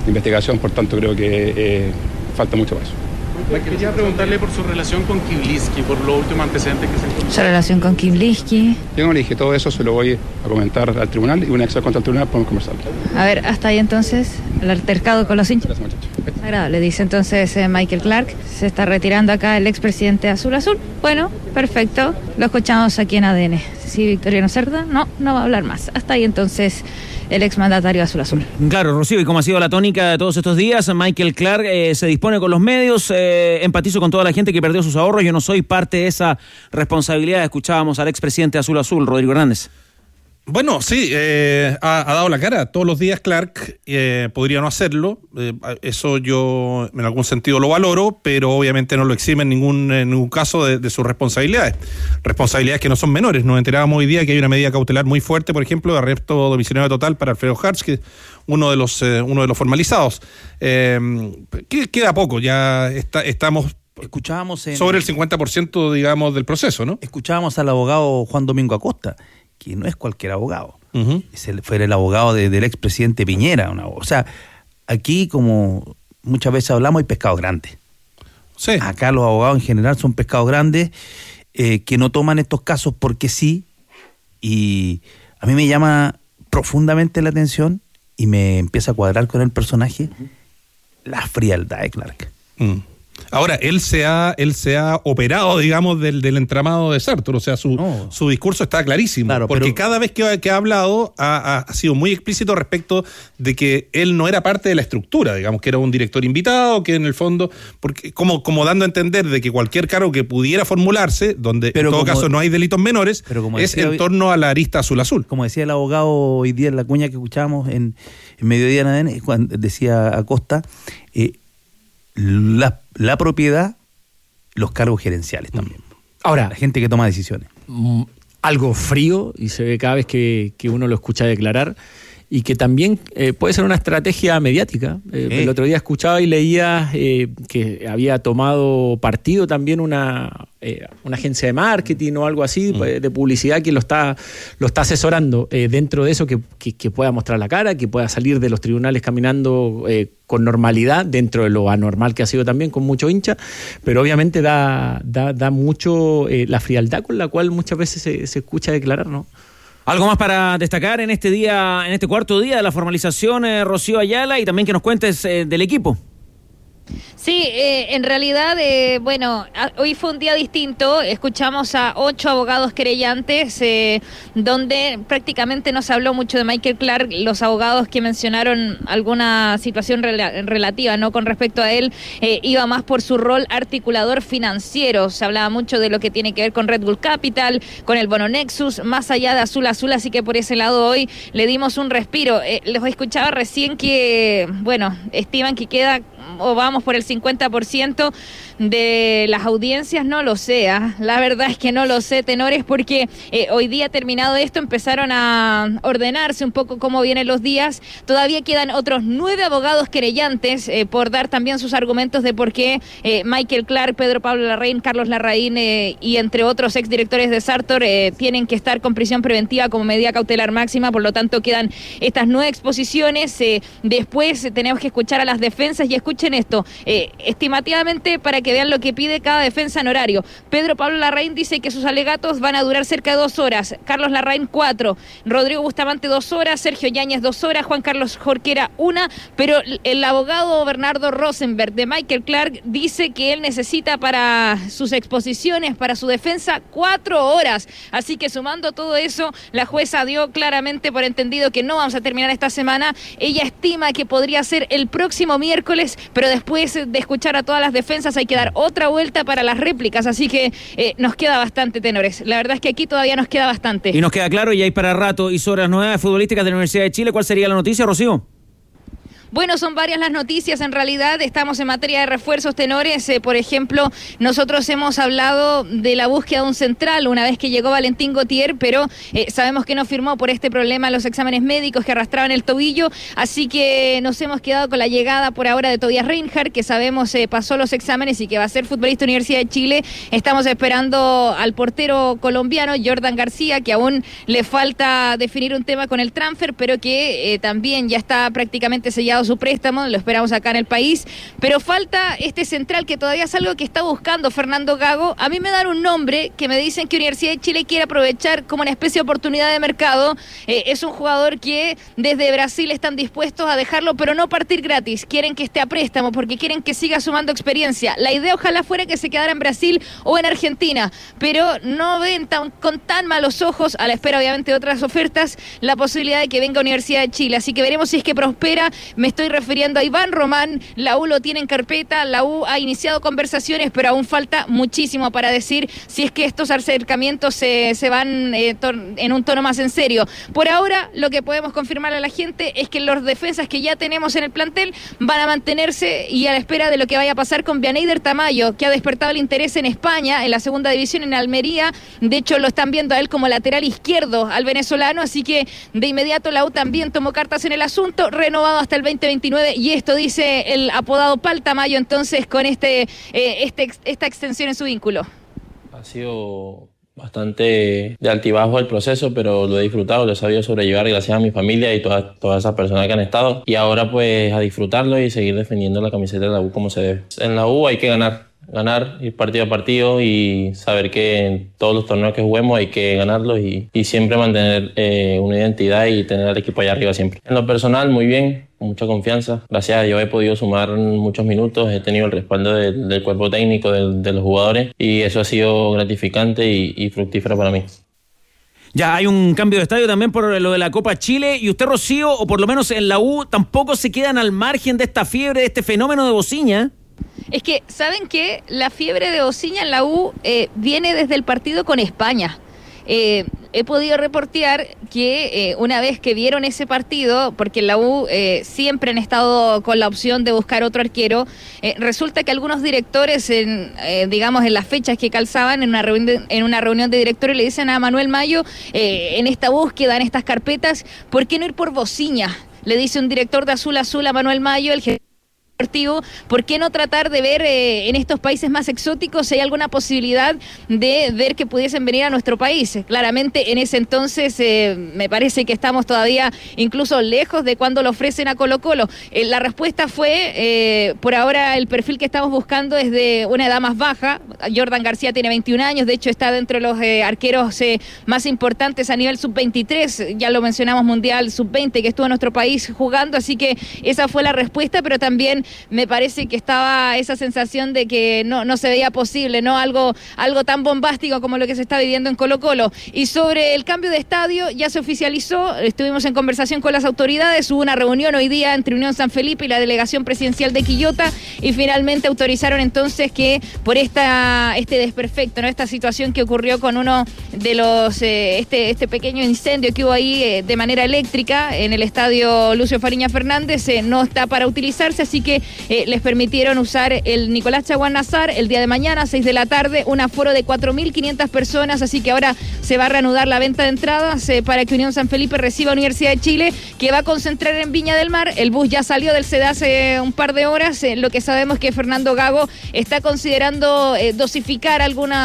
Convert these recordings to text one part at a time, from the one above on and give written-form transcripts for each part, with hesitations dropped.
investigación, por tanto creo que falta mucho para eso. Quería preguntarle por su relación con Kibliski, por los últimos antecedentes que se encontraron. Su relación con Kibliski. Yo no le dije todo eso, se lo voy a comentar al tribunal y una vez que se cuenta al tribunal podemos conversarlo. A ver, hasta ahí entonces, el altercado con los hinchas. Gracias, muchachos. Agradable, dice entonces Michael Clark. Se está retirando acá el expresidente Azul Azul. Bueno, perfecto. Lo escuchamos aquí en ADN. Sí, Victoriano Cerda, no va a hablar más. Hasta ahí entonces el exmandatario Azul Azul. Claro, Rocío, y como ha sido la tónica de todos estos días, Michael Clark se dispone con los medios, empatizo con toda la gente que perdió sus ahorros, yo no soy parte de esa responsabilidad. Escuchábamos al expresidente Azul Azul, Rodrigo Hernández. Bueno, sí, ha dado la cara. Todos los días Clark podría no hacerlo. Eso yo en algún sentido lo valoro, pero obviamente no lo exime en ningún caso de sus responsabilidades. Responsabilidades que no son menores. Nos enterábamos hoy día que hay una medida cautelar muy fuerte, por ejemplo, de arresto domiciliario total para Alfredo Hartz, que es uno de los formalizados. Queda poco, ya estamos... Escuchábamos sobre el 50%, digamos, del proceso, ¿no? Escuchábamos al abogado Juan Domingo Acosta, que no es cualquier abogado. Fue el abogado del expresidente Piñera. O sea, aquí, como muchas veces hablamos, hay pescado grande. Sí. Acá los abogados en general son pescados grandes que no toman estos casos porque sí. Y a mí me llama profundamente la atención y me empieza a cuadrar con el personaje la frialdad de Clark. Ahora, él se ha operado, digamos, del entramado de Sartor, o sea, su discurso está clarísimo, claro, porque cada vez que ha hablado ha sido muy explícito respecto de que él no era parte de la estructura, digamos, que era un director invitado, que en el fondo, porque como dando a entender de que cualquier cargo que pudiera formularse, donde en todo caso no hay delitos menores, es en torno a la arista azul-azul. Como decía el abogado hoy día en la cuña que escuchábamos en Mediodía en ADN, cuando decía Acosta, la propiedad, los cargos gerenciales también. Ahora, la gente que toma decisiones. Algo frío, y se ve cada vez que uno lo escucha declarar, y que también puede ser una estrategia mediática. El otro día escuchaba y leía que había tomado partido también una agencia de marketing o algo así, de publicidad, que lo está asesorando dentro de eso, que pueda mostrar la cara, que pueda salir de los tribunales caminando con normalidad, dentro de lo anormal que ha sido también, con mucho hincha, pero obviamente da mucho la frialdad con la cual muchas veces se escucha declarar, ¿no? ¿Algo más para destacar en este día, en este cuarto día de la formalización, Rocío Ayala, y también que nos cuentes del equipo? Sí, en realidad, hoy fue un día distinto. Escuchamos a 8 abogados querellantes, donde prácticamente no se habló mucho de Michael Clark. Los abogados que mencionaron alguna situación relativa, ¿no?, con respecto a él, iba más por su rol articulador financiero. Se hablaba mucho de lo que tiene que ver con Red Bull Capital, con el Bono Nexus, más allá de Azul Azul, así que por ese lado hoy le dimos un respiro. Les escuchaba recién que, estiman que queda o vamos por el 50% de las audiencias. No lo sé, la verdad es que no lo sé, tenores, porque hoy día, terminado esto, empezaron a ordenarse un poco cómo vienen los días. Todavía quedan otros 9 abogados querellantes por dar también sus argumentos de por qué Michael Clark, Pedro Pablo Larraín, Carlos Larraín y entre otros exdirectores de Sartor tienen que estar con prisión preventiva como medida cautelar máxima. Por lo tanto, quedan estas 9 exposiciones. Después tenemos que escuchar a las defensas, y escuchen esto, estimativamente, para que vean lo que pide cada defensa en horario. Pedro Pablo Larraín dice que sus alegatos van a durar cerca de 2 horas, Carlos Larraín 4, Rodrigo Bustamante 2 horas, Sergio Yáñez 2 horas, Juan Carlos Jorquera 1, pero el abogado Bernardo Rosenberg de Michael Clark dice que él necesita para sus exposiciones, para su defensa, 4 horas. Así que sumando todo eso, la jueza dio claramente por entendido que no vamos a terminar esta semana. Ella estima que podría ser el próximo miércoles, pero después de escuchar a todas las defensas hay que dar otra vuelta para las réplicas, así que nos queda bastante, tenores. La verdad es que aquí todavía nos queda bastante. Y nos queda claro, y hay para rato. Y sobre las novedades futbolísticas de la Universidad de Chile, ¿cuál sería la noticia, Rocío? Bueno, son varias las noticias, en realidad. Estamos en materia de refuerzos, tenores. Por ejemplo, nosotros hemos hablado de la búsqueda de un central una vez que llegó Valentín Gauthier, pero sabemos que no firmó por este problema los exámenes médicos que arrastraban el tobillo, así que nos hemos quedado con la llegada por ahora de Tobias Reinhardt, que sabemos pasó los exámenes y que va a ser futbolista de Universidad de Chile. Estamos esperando al portero colombiano Jordan García, que aún le falta definir un tema con el transfer, pero que también ya está prácticamente sellado negociado su préstamo, lo esperamos acá en el país, pero falta este central que todavía es algo que está buscando Fernando Gago. A mí me dan un nombre que me dicen que Universidad de Chile quiere aprovechar como una especie de oportunidad de mercado. Es un jugador que desde Brasil están dispuestos a dejarlo, pero no partir gratis. Quieren que esté a préstamo porque quieren que siga sumando experiencia. La idea ojalá fuera que se quedara en Brasil o en Argentina, pero no ven con tan malos ojos, a la espera obviamente de otras ofertas, la posibilidad de que venga a Universidad de Chile. Así que veremos si es que prospera. Me estoy refiriendo a Iván Román. La U lo tiene en carpeta, la U ha iniciado conversaciones, pero aún falta muchísimo para decir si es que estos acercamientos se van en un tono más en serio. Por ahora, lo que podemos confirmar a la gente es que los defensas que ya tenemos en el plantel van a mantenerse y a la espera de lo que vaya a pasar con Vianeyder Tamayo, que ha despertado el interés en España, en la segunda división en Almería. De hecho, lo están viendo a él como lateral izquierdo al venezolano, así que de inmediato la U también tomó cartas en el asunto, renovado hasta el 2029, y esto dice el apodado Pal Tamayo entonces con esta extensión en su vínculo. Ha sido bastante de altibajo el proceso, pero lo he disfrutado, lo he sabido sobrellevar gracias a mi familia y todas esas personas que han estado, y ahora pues a disfrutarlo y seguir defendiendo la camiseta de la U como se debe. En la U hay que ganar, ir partido a partido y saber que en todos los torneos que juguemos hay que ganarlos y siempre mantener una identidad y tener al equipo allá arriba siempre. En lo personal, muy bien, con mucha confianza. Gracias a Dios he podido sumar muchos minutos, he tenido el respaldo del cuerpo técnico, de los jugadores, y eso ha sido gratificante y fructífero para mí. Ya hay un cambio de estadio también por lo de la Copa Chile, y usted, Rocío, o por lo menos en la U, tampoco se quedan al margen de esta fiebre, de este fenómeno de Bociña. Es que, ¿saben qué? La fiebre de Bociña en la U viene desde el partido con España. He podido reportear que una vez que vieron ese partido, porque en la U siempre han estado con la opción de buscar otro arquero, resulta que algunos directores, en las fechas que calzaban en una reunión de directores, le dicen a Manuel Mayo, en esta búsqueda, en estas carpetas, ¿por qué no ir por Bociña? Le dice un director de Azul a Manuel Mayo, el gerente deportivo, ¿por qué no tratar de ver en estos países más exóticos si hay alguna posibilidad de ver que pudiesen venir a nuestro país? Claramente en ese entonces me parece que estamos todavía incluso lejos de cuando lo ofrecen a Colo-Colo. La respuesta fue, por ahora el perfil que estamos buscando es de una edad más baja. Jordan García tiene 21 años, de hecho está dentro de los arqueros más importantes a nivel sub-23, ya lo mencionamos, Mundial sub-20 que estuvo en nuestro país jugando, así que esa fue la respuesta, pero también me parece que estaba esa sensación de que no se veía posible, ¿no? Algo tan bombástico como lo que se está viviendo en Colo-Colo. Y sobre el cambio de estadio, ya se oficializó, estuvimos en conversación con las autoridades, hubo una reunión hoy día entre Unión San Felipe y la delegación presidencial de Quillota, y finalmente autorizaron entonces que por este desperfecto, ¿no? Esta situación que ocurrió con uno de los, este pequeño incendio que hubo ahí de manera eléctrica en el estadio Lucio Fariña Fernández, no está para utilizarse, así que les permitieron usar el Nicolás Chaguán Nazar el día de mañana, 6 de la tarde, un aforo de 4.500 personas, así que ahora se va a reanudar la venta de entradas para que Unión San Felipe reciba a Universidad de Chile, que va a concentrar en Viña del Mar. El bus ya salió del CEDA hace un par de horas, lo que sabemos es que Fernando Gago está considerando dosificar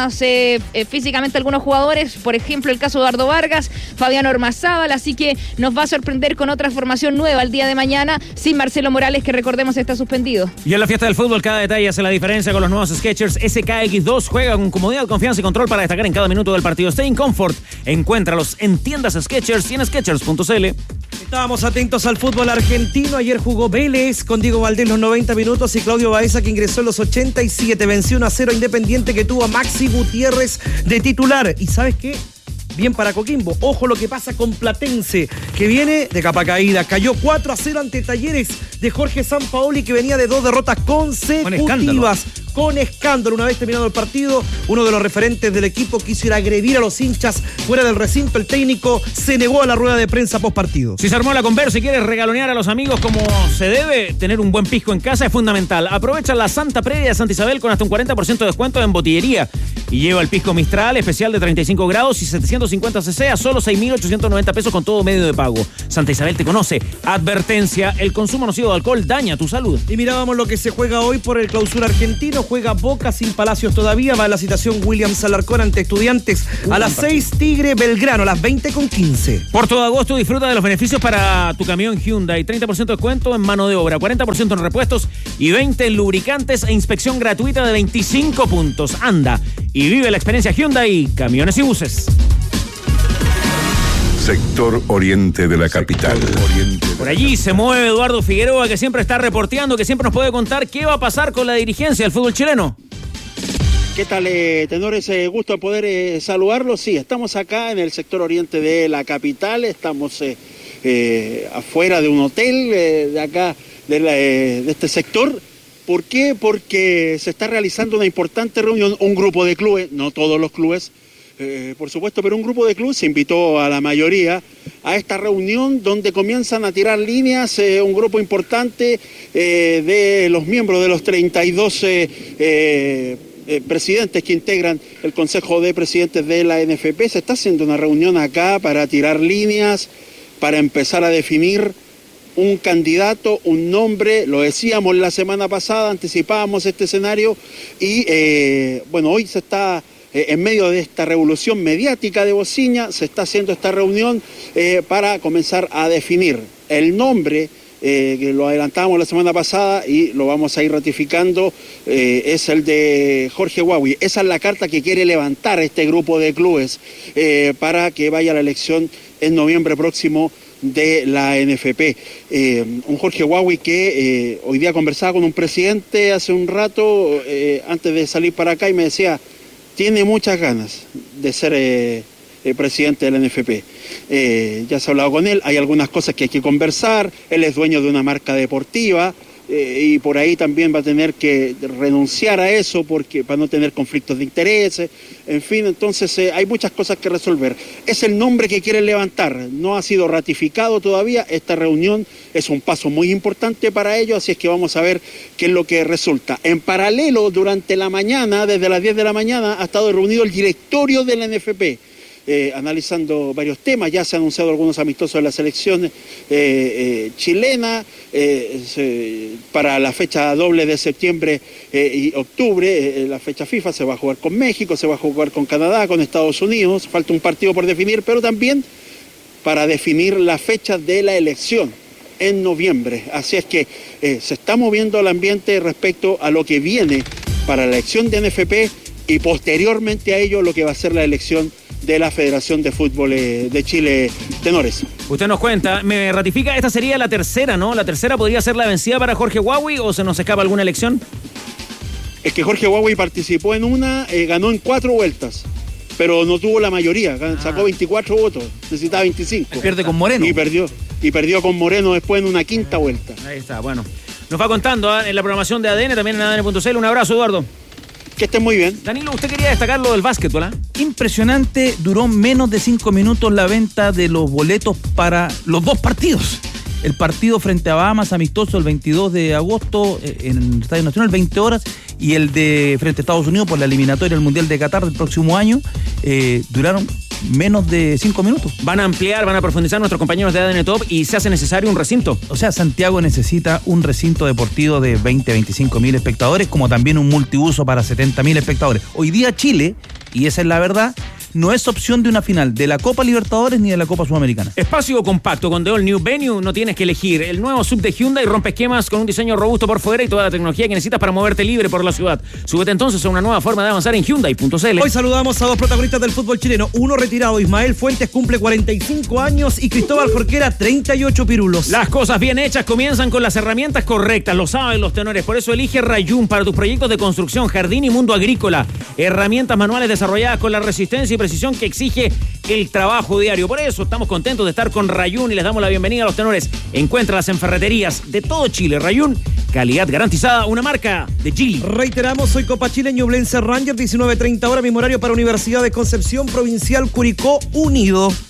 físicamente algunos jugadores, por ejemplo el caso de Eduardo Vargas, Fabián Ormazábal, así que nos va a sorprender con otra formación nueva el día de mañana, sin Marcelo Morales, que recordemos está suspendido. Y en la fiesta del fútbol cada detalle hace la diferencia con los nuevos Skechers SKX2. Juega con comodidad, confianza y control para destacar en cada minuto del partido. Stay in comfort. Encuéntralos en tiendas Skechers y en Skechers.cl. Estábamos atentos al fútbol argentino. Ayer jugó Vélez con Diego Valdés los 90 minutos y Claudio Baeza, que ingresó en los 87. Venció 1-0 Independiente, que tuvo a Maxi Gutiérrez de titular. ¿Y sabes qué? Bien para Coquimbo. Ojo lo que pasa con Platense, que viene de capa caída. Cayó 4-0 ante Talleres de Jorge Sampaoli, que venía de 2 derrotas consecutivas. Con escándalo. Una vez terminado el partido, uno de los referentes del equipo quiso ir a agredir a los hinchas fuera del recinto. El técnico se negó a la rueda de prensa post partido. Si se armó la conversa y quieres regalonear a los amigos como se debe, tener un buen pisco en casa es fundamental. Aprovecha la Santa Previa de Santa Isabel con hasta un 40% de descuento en botillería y lleva el pisco Mistral especial de 35 grados y 750 cc a solo 6.890 pesos con todo medio de pago. Santa Isabel te conoce. Advertencia: el consumo nocivo de alcohol daña tu salud. Y mirábamos lo que se juega hoy por el Clausura argentino. Chileno, juega Boca sin Palacios todavía, va la citación Williams Alarcón ante Estudiantes a las 6, Tigre Belgrano a las 20:15. Por todo agosto disfruta de los beneficios para tu camión Hyundai, 30% de descuento en mano de obra, 40% en repuestos y 20% en lubricantes e inspección gratuita de 25 puntos. Anda y vive la experiencia Hyundai, camiones y buses. Sector Oriente de la capital. Por allí se mueve Eduardo Figueroa, que siempre está reporteando, que siempre nos puede contar qué va a pasar con la dirigencia del fútbol chileno. ¿Qué tal, tenores? Gusto poder saludarlos. Sí, estamos acá en el sector oriente de la capital, estamos afuera de un hotel de acá, de este sector. ¿Por qué? Porque se está realizando una importante reunión, un grupo de clubes, no todos los clubes, por supuesto, pero un grupo de clubes se invitó a la mayoría a esta reunión donde comienzan a tirar líneas, un grupo importante de los miembros de los 32 presidentes que integran el Consejo de Presidentes de la NFP. Se está haciendo una reunión acá para tirar líneas, para empezar a definir un candidato, un nombre. Lo decíamos la semana pasada, anticipábamos este escenario y bueno, hoy se está en medio de esta revolución mediática de Bociña, se está haciendo esta reunión para comenzar a definir el nombre, que lo adelantábamos la semana pasada y lo vamos a ir ratificando, es el de Jorge Huawi. Esa es la carta que quiere levantar este grupo de clubes para que vaya a la elección en noviembre próximo de la NFP. Un Jorge Huawi que hoy día conversaba con un presidente hace un rato, antes de salir para acá, y me decía, tiene muchas ganas de ser presidente de la NFP. Ya se ha hablado con él, hay algunas cosas que hay que conversar, él es dueño de una marca deportiva y por ahí también va a tener que renunciar a eso porque para no tener conflictos de intereses, en fin, entonces hay muchas cosas que resolver. Es el nombre que quieren levantar, no ha sido ratificado todavía, esta reunión es un paso muy importante para ellos, así es que vamos a ver qué es lo que resulta. En paralelo, durante la mañana, desde las 10 de la mañana, ha estado reunido el directorio de la NFP, analizando varios temas. Ya se han anunciado algunos amistosos de la selección chilena para la fecha doble de septiembre y octubre. La fecha FIFA se va a jugar con México, se va a jugar con Canadá, con Estados Unidos, falta un partido por definir, pero también para definir la fecha de la elección en noviembre. Así es que se está moviendo el ambiente respecto a lo que viene para la elección de NFP y posteriormente a ello lo que va a ser la elección de la Federación de Fútbol de Chile, tenores. Usted nos cuenta, me ratifica, esta sería la tercera, ¿no? ¿La tercera podría ser la vencida para Jorge Huawi o se nos escapa alguna elección? Es que Jorge Huawi participó en una, ganó en 4 vueltas, pero no tuvo la mayoría, sacó 24 votos, necesitaba 25. Pierde con Moreno. Y perdió con Moreno después en una 5ª vuelta. Ahí está, bueno. Nos va contando en la programación de ADN, también en ADN.cl. Un abrazo, Eduardo. Que estén muy bien. Danilo, usted quería destacar lo del básquetbol, ¿eh? Impresionante, duró menos de 5 minutos la venta de los boletos para los 2 partidos. El partido frente a Bahamas, amistoso el 22 de agosto en el Estadio Nacional, 20 horas, y el de frente a Estados Unidos por la eliminatoria del Mundial de Qatar del próximo año, duraron menos de 5 minutos. Van a ampliar, van a profundizar nuestros compañeros de ADN Top y se hace necesario un recinto. O sea, Santiago necesita un recinto deportivo de 20-25 mil espectadores, como también un multiuso para 70 mil espectadores. Hoy día Chile, y esa es la verdad, no es opción de una final de la Copa Libertadores ni de la Copa Sudamericana. Espacio compacto con The All New Venue, no tienes que elegir. El nuevo sub de Hyundai rompe esquemas con un diseño robusto por fuera y toda la tecnología que necesitas para moverte libre por la ciudad. Súbete entonces a una nueva forma de avanzar en Hyundai.cl. Hoy saludamos a 2 protagonistas del fútbol chileno. Uno retirado, Ismael Fuentes cumple 45 años y Cristóbal Jorquera 38 pirulos. Las cosas bien hechas comienzan con las herramientas correctas, lo saben los tenores. Por eso elige Rayun para tus proyectos de construcción, jardín y mundo agrícola. Herramientas manuales desarrolladas con la resistencia y precisión que exige el trabajo diario. Por eso estamos contentos de estar con Rayun y les damos la bienvenida a los tenores. Encuéntralas en ferreterías de todo Chile. Rayun, calidad garantizada, una marca de Chile. Reiteramos, hoy Copa Chile, Ñublense Rangers, 19:30 horas, mismo horario para Universidad de Concepción, Provincial Curicó Unido.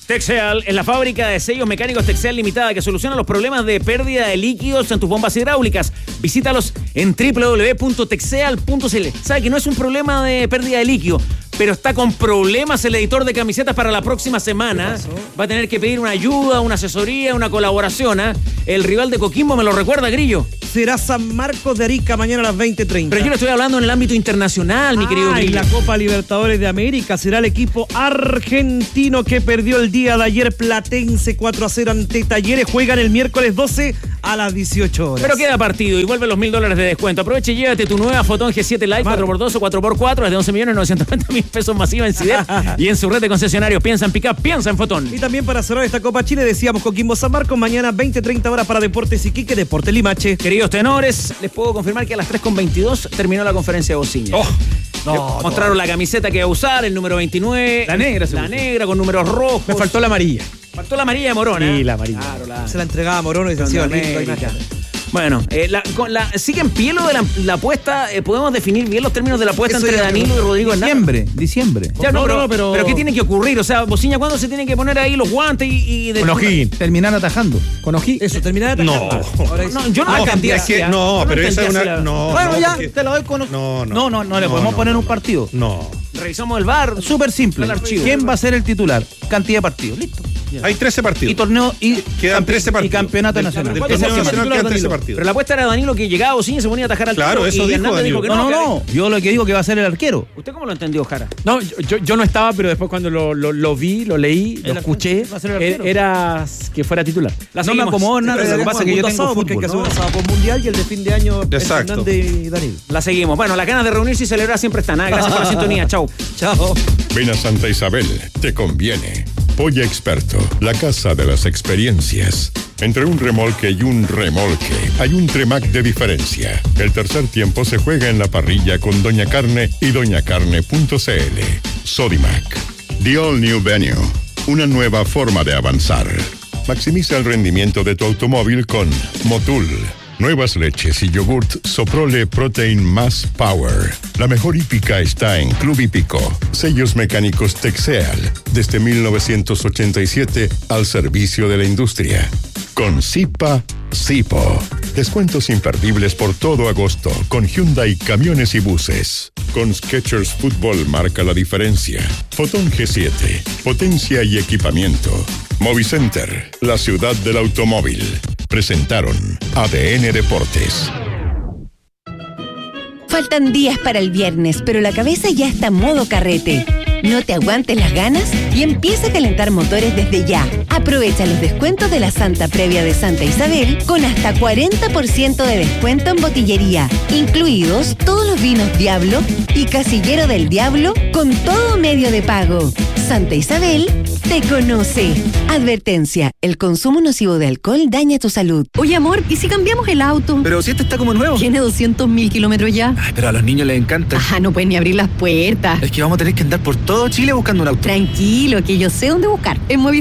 Texeal es la fábrica de sellos mecánicos Texeal Limitada que soluciona los problemas de pérdida de líquidos en tus bombas hidráulicas. Visítalos en www.texeal.cl. Sabe que no es un problema de pérdida de líquido, pero está con problemas el editor de camisetas para la próxima semana. Va a tener que pedir una ayuda, una asesoría, una colaboración. El rival de Coquimbo, me lo recuerda, Grillo. Será San Marcos de Arica mañana a las 20:30. Pero yo le estoy hablando en el ámbito internacional, mi querido Grillo. Y la Copa Libertadores de América será el equipo argentino que perdió el día de ayer Platense 4-0 ante Talleres. Juegan el miércoles 12 a las 18 horas. Pero queda partido y vuelve los $1.000 de descuento. Aproveche y llévate tu nueva Fotón G7 Live 4x2 o 4x4 desde 11.990.000 pesos masiva en CIDEP y en su red de concesionarios. Piensa en pick-up, piensa en Fotón. Y también para cerrar esta Copa Chile decíamos Coquimbo San Marcos mañana 20:30 horas para Deportes Iquique, Deportes Limache. Queridos tenores, les puedo confirmar que a las 3:22 terminó la conferencia de Bociña. Mostraron la camiseta que va a usar, el número 29. La negra, La negra con números rojos. Me faltó la amarilla. Faltó la amarilla de Morón. Sí, la amarilla. Claro, se la entregaba a Morón y se hacía América. Bueno, sigue en pie lo de la apuesta. ¿Podemos definir bien los términos de la apuesta entre Danilo y Rodrigo Hernández? Diciembre. Ya, pero ¿qué tiene que ocurrir? O sea, Bociña, ¿cuándo se tienen que poner ahí los guantes con O'Higgins? Terminar atajando. Con O'Higgins. Eso, terminar atajando. No, yo no la cantidad. No, pero esa es una. No, bueno, ya, te la doy con. No le podemos poner un partido. No. Revisamos el VAR. Súper simple. ¿Quién va a ser el titular? Cantidad de partidos. Listo. Hay 13 partidos. Y torneo y quedan 13 partidos. Y campeonato nacional. Del torneo nacional quedan 13 partidos. Pero la apuesta era Danilo que llegaba a Bociña y se ponía a atajar al Claro, tiro, eso y dijo Danilo. No. Yo lo que digo que va a ser el arquero. ¿Usted cómo lo entendió, Jara? No, yo no estaba, pero después cuando lo vi, lo leí, lo escuché, era que fuera titular. No me acomodo nada. Lo que pasa es que yo tengo fútbol, porque hay que hacer un asado por mundial y el de fin de año Exacto. Fernández y Danilo. La seguimos. Bueno, las ganas de reunirse y celebrar siempre están. Gracias por la sintonía. Chau. Chao. Ven a Santa Isabel, te conviene. Polla Experto, la casa de las experiencias. Entre un remolque y un remolque hay un Tremac de diferencia. El tercer tiempo se juega en la parrilla con Doña Carne y doñacarne.cl. Sodimac, The All New Venue, una nueva forma de avanzar. Maximiza el rendimiento de tu automóvil con Motul. Nuevas leches y yogurt Soprole Protein Más Power. La mejor hípica está en Club Hípico. Sellos mecánicos Texeal. Desde 1987 al servicio de la industria. Con Zipa, Zipo. Descuentos imperdibles por todo agosto. Con Hyundai Camiones y Buses. Con Skechers Fútbol marca la diferencia. Fotón G7. Potencia y equipamiento. Movicenter. La ciudad del automóvil. Presentaron ADN Deportes. Faltan días para el viernes, pero la cabeza ya está en modo carrete. No te aguantes las ganas y empieza a calentar motores desde ya. Aprovecha los descuentos de la Santa Previa de Santa Isabel con hasta 40% de descuento en botillería, incluidos todos los vinos Diablo y Casillero del Diablo con todo medio de pago. Santa Isabel te conoce. Advertencia, el consumo nocivo de alcohol daña tu salud. Oye, amor, ¿y si cambiamos el auto? Pero si este está como nuevo. Tiene 200.000 kilómetros ya. Ay, pero a los niños les encanta. Ajá, no pueden ni abrir las puertas. Es que vamos a tener que andar por todo Chile buscando un auto. Tranquilo, que yo sé dónde buscar. En Movistar